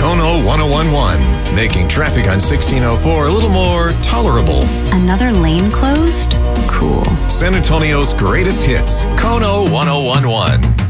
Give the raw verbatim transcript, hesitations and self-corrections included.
Kono one oh one one, making traffic on sixteen oh four a little more tolerable. Another lane closed? Cool. San Antonio's greatest hits, Kono one oh one one.